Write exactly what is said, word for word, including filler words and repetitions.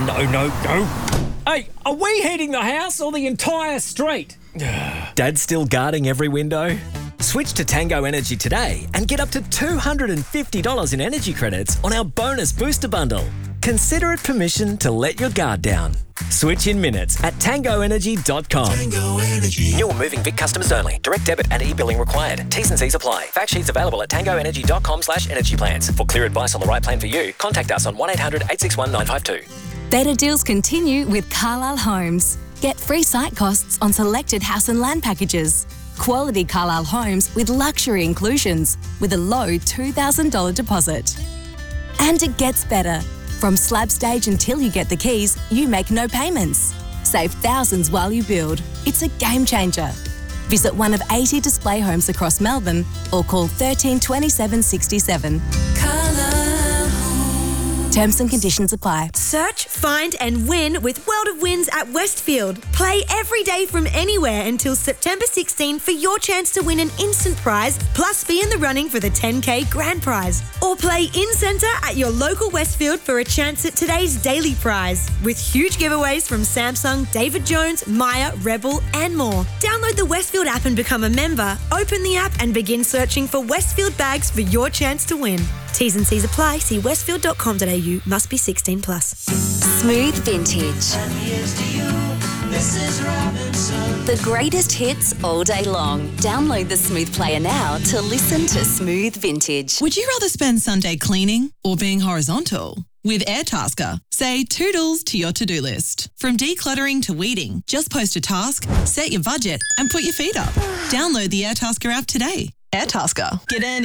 no, no, no. Hey, are we heating the house or the entire street? Dad's still guarding every window? Switch to Tango Energy today and get up to two hundred fifty dollars in energy credits on our bonus booster bundle. Consider it permission to let your guard down. Switch in minutes at tango energy dot com. Tango Energy. New or moving Vic customers only. Direct debit and e-billing required. T's and C's apply. Fact sheets available at tango energy dot com slash energy plans. For clear advice on the right plan for you, contact us on one eight hundred eight six one nine five two. Better deals continue with Carlisle Homes. Get free site costs on selected house and land packages. Quality Carlisle Homes with luxury inclusions with a low two thousand dollars deposit. And it gets better. From slab stage until you get the keys, you make no payments. Save thousands while you build. It's a game changer. Visit one of eighty display homes across Melbourne or call thirteen twenty-seven sixty-seven. Terms and conditions apply. Search, find and win with World of Wins at Westfield. Play every day from anywhere until September sixteenth for your chance to win an instant prize plus be in the running for the ten K grand prize. Or play in-centre at your local Westfield for a chance at today's daily prize with huge giveaways from Samsung, David Jones, Maya, Rebel and more. Download the Westfield app and become a member. Open the app and begin searching for Westfield bags for your chance to win. T's and C's apply. See westfield dot com dot a u. Must be sixteen plus. Smooth Vintage. The greatest hits all day long. Download the Smooth Player now to listen to Smooth Vintage. Would you rather spend Sunday cleaning or being horizontal? With Airtasker, say toodles to your to-do list. From decluttering to weeding, just post a task, set your budget and put your feet up. Download the Airtasker app today. Airtasker. Get in.